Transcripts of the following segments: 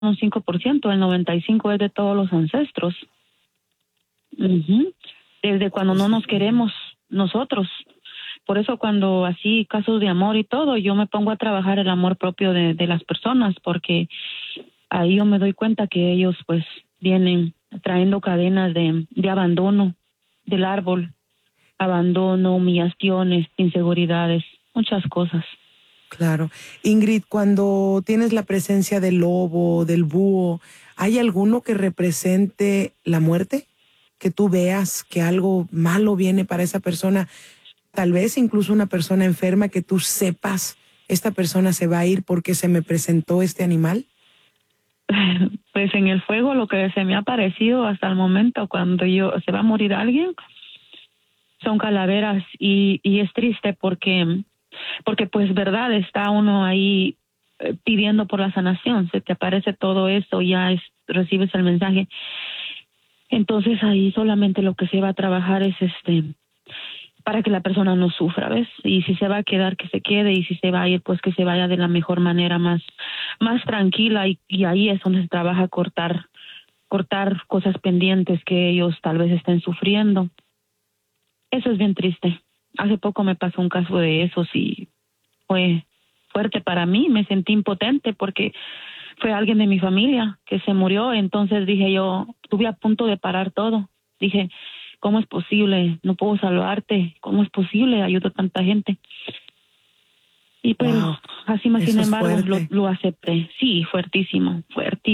un 5%, el 95% es de todos los ancestros. Desde cuando no nos queremos nosotros. Por eso cuando así casos de amor y todo, yo me pongo a trabajar el amor propio de las personas, porque ahí yo me doy cuenta que ellos pues vienen trayendo cadenas de abandono del árbol, abandono, humillaciones, inseguridades, muchas cosas. Claro. Ingrid, cuando tienes la presencia del lobo, del búho, ¿hay alguno que represente la muerte? Que tú veas que algo malo viene para esa persona, tal vez incluso una persona enferma, que tú sepas, esta persona se va a ir porque se me presentó este animal. Pues en el fuego lo que se me ha parecido hasta el momento, cuando se va a morir alguien, son calaveras, y es triste porque pues verdad, está uno ahí pidiendo por la sanación, se te aparece todo eso, recibes el mensaje. Entonces ahí solamente lo que se va a trabajar es para que la persona no sufra, ¿ves? Y si se va a quedar, que se quede, y si se va a ir, pues que se vaya de la mejor manera, más tranquila, y ahí es donde se trabaja cortar cosas pendientes que ellos tal vez estén sufriendo. Eso es bien triste. Hace poco me pasó un caso de esos y fue fuerte para mí, me sentí impotente porque fue alguien de mi familia que se murió. Entonces dije yo, estuve a punto de parar todo. Dije, ¿cómo es posible? No puedo salvarte. ¿Cómo es posible? Ayudo a tanta gente. Y pues wow, así más, sin embargo, fuerte. lo acepté. Sí, fuertísimo.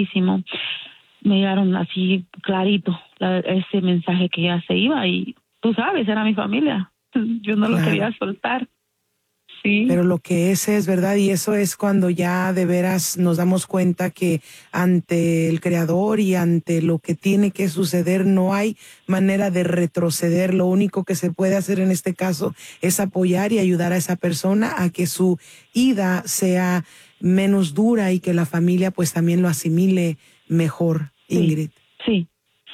Me dieron así clarito ese mensaje que ya se iba, y tú sabes, era mi familia. Yo no lo quería soltar. Sí. Pero lo que es verdad, y eso es cuando ya de veras nos damos cuenta que ante el Creador y ante lo que tiene que suceder no hay manera de retroceder. Lo único que se puede hacer en este caso es apoyar y ayudar a esa persona a que su ida sea menos dura y que la familia pues también lo asimile mejor, Ingrid. Sí.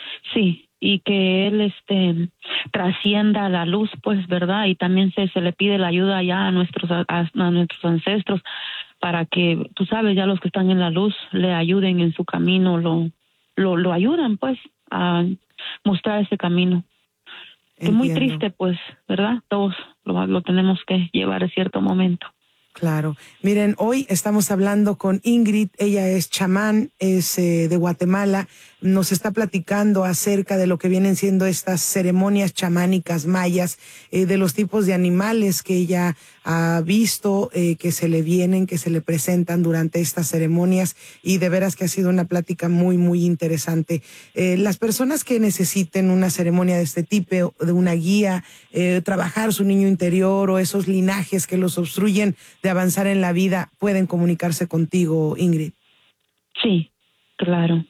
Y que él trascienda a la luz, pues, ¿verdad? Y también se le pide la ayuda ya a nuestros ancestros, para que, tú sabes, ya los que están en la luz le ayuden en su camino, lo ayudan, pues, a mostrar ese camino. Es muy triste, pues, ¿verdad? Todos lo tenemos que llevar a cierto momento. Claro. Miren, hoy estamos hablando con Ingrid, ella es chamán, es de Guatemala, nos está platicando acerca de lo que vienen siendo estas ceremonias chamánicas mayas, de los tipos de animales que ella ha visto, que se le presentan durante estas ceremonias, y de veras que ha sido una plática muy, muy interesante. Las personas que necesiten una ceremonia de este tipo, de una guía, trabajar su niño interior o esos linajes que los obstruyen de avanzar en la vida, pueden comunicarse contigo, Ingrid. Sí, claro.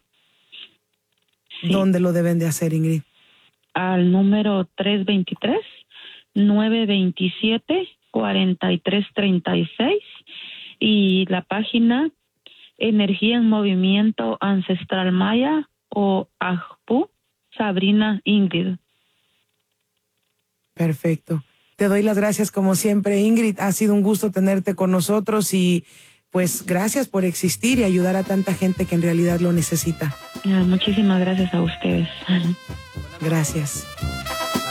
Sí. ¿Dónde lo deben de hacer, Ingrid? Al número 323-927-4336 y la página Energía en Movimiento Ancestral Maya o AJPU Sabrina Ingrid. Perfecto. Te doy las gracias como siempre, Ingrid. Ha sido un gusto tenerte con nosotros y pues gracias por existir y ayudar a tanta gente que en realidad lo necesita. Muchísimas gracias a ustedes. Gracias.